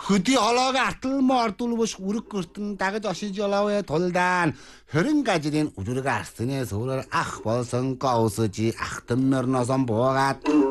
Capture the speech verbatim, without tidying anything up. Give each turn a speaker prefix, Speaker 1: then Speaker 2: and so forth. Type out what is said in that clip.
Speaker 1: Хөдий холоог арталмаа ордуулбаш үрэг гөртөн дагаж ошиж олоовэ тулдаан хорин гажидын үжүрэг арсны суур ах болсон гоусжи ахтан морносон буугаад